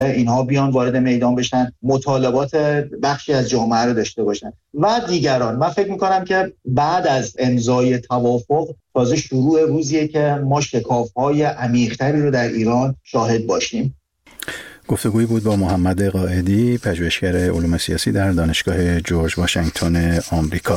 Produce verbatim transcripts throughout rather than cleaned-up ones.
اینها بیان وارد میدان بشن، مطالبات بخشی از جامعه رو داشته باشن و دیگران. من فکر میکنم که بعد از امضای توافق تازه شروع روزیه که ما شکاف‌های عمیق‌تری رو در ایران شاهد باشیم. گفتگویی بود با محمد قائدی، پژوهشگر علوم سیاسی در دانشگاه جورج واشنگتن آمریکا.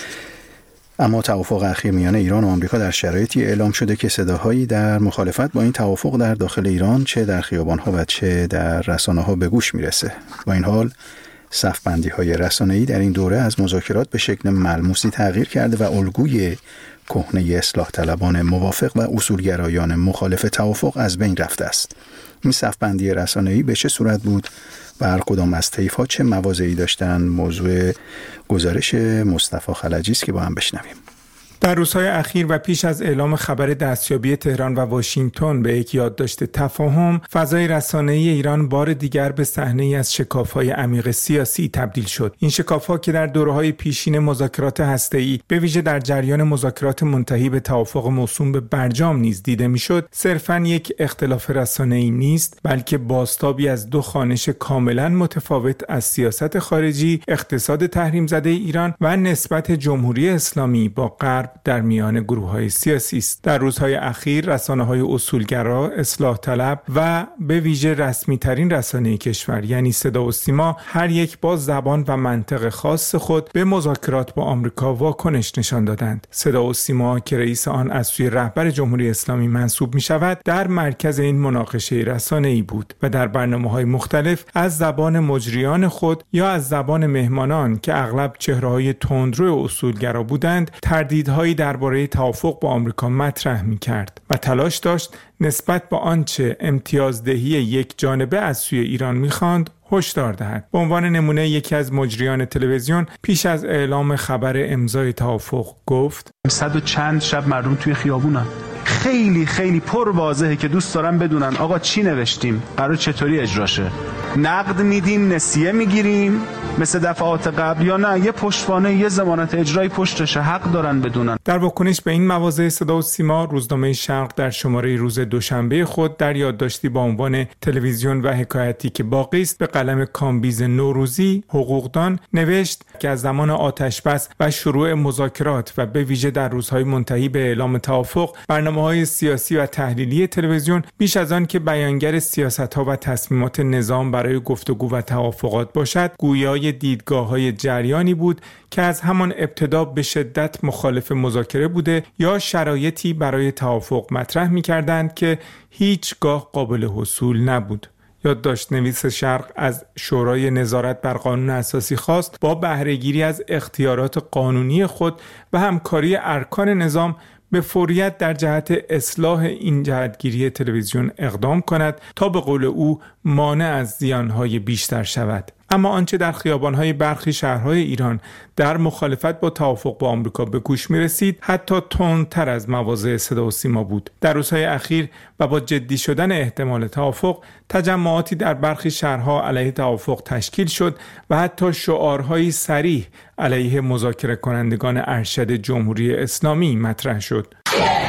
اما توافق اخیر میان ایران و آمریکا در شرایطی اعلام شده که صداهایی در مخالفت با این توافق در داخل ایران چه در خیابان‌ها و چه در رسانه‌ها به گوش میرسه. با این حال صف‌بندی‌های رسانه‌ای در این دوره از مذاکرات به شکل ملموسی تغییر کرده و الگوی کهنه اصلاح طلبان موافق و اصولگرایان مخالف توافق از بین رفته است. این صف‌بندی رسانه‌ای به چه صورت بود و هر کدام از طیف‌ها چه مواضعی داشتن؟ موضوع گزارش مصطفی خلجی است که با هم بشنویم. در روزهای اخیر و پیش از اعلام خبر دستیابی تهران و واشنگتن به یک یادداشت تفاهم، فضای رسانه‌ای ایران بار دیگر به صحنه‌ای از شکاف‌های عمیق سیاسی تبدیل شد. این شکاف‌ها که در دوره‌های پیشین مذاکرات هسته‌ای، به ویژه در جریان مذاکرات منتهی به توافق موسوم به برجام نیز دیده می‌شد، صرفاً یک اختلاف رسانه‌ای نیست، بلکه بازتابی از دو خوانش کاملاً متفاوت از سیاست خارجی، اقتصاد تحریم زده ایران و نسبت جمهوری اسلامی با غرب در میان گروه‌های سیاسی است. در روزهای اخیر رسانه‌های اصولگرا، اصلاح طلب و به ویژه رسمی‌ترین رسانه کشور یعنی صدا و سیما هر یک با زبان و منطق خاص خود به مذاکرات با آمریکا واکنش نشان دادند. صدا و سیما که رئیس آن از سوی رهبر جمهوری اسلامی منصوب می‌شود، در مرکز این مناقشه رسانه‌ای بود و در برنامه‌های مختلف از زبان مجریان خود یا از زبان مهمانان که اغلب چهره‌های تندرو اصولگرا بودند، تردیدهای درباره توافق با آمریکا مطرح می‌کرد و تلاش داشت نسبت به آنچه امتیازدهی یک جانبه از سوی ایران می‌خواند هشدار دهد. به عنوان نمونه یکی از مجریان تلویزیون پیش از اعلام خبر امضای توافق گفت: صد و چند شب مردم توی خیابونن. خیلی خیلی پر واضحه که دوست دارن بدونن آقا چی نوشتیم، قرار چطوری اجرا شه، نقد میدیم، نسیه میگیریم مثل دفعات قبل یا نه یه پشتوانه، یه ضمانت اجرایی پشتشه، حق دارن بدونن. در واکنش به این مواضع صدا و سیما، روزنامه شرق در شماره روز دوشنبه خود در یادداشتی با عنوان تلویزیون و حکایتی که باقی است به قلم کامبیز نوروزی حقوقدان نوشت که از زمان آتشبس و شروع مذاکرات و به ویژه در روزهای منتهی به اعلام توافق، برنامه‌های سیاسی و تحلیلی تلویزیون بیش از آن که بیانگر سیاست‌ها و تصمیمات نظام برای گفتگو و توافقات باشد، گویای دیدگاه‌های جریانی بود که از همان ابتدا به شدت مخالف مذاکره بوده یا شرایطی برای توافق مطرح می‌کردند که هیچگاه قابل حصول نبود. یادداشت نویس شرق از شورای نظارت بر قانون اساسی خواست با بهره‌گیری از اختیارات قانونی خود و همکاری ارکان نظام به فوریت در جهت اصلاح این جهتگیری تلویزیون اقدام کند تا به قول او مانع از زیانهای بیشتر شود. اما آنچه در خیابان‌های برخی شهرهای ایران در مخالفت با توافق با آمریکا به گوش می‌رسید حتی تندتر از مواضع صدا و سیما بود. در روزهای اخیر و با جدی شدن احتمال توافق، تجمعاتی در برخی شهرها علیه توافق تشکیل شد و حتی شعارهای صریح علیه مذاکره کنندگان ارشد جمهوری اسلامی مطرح شد.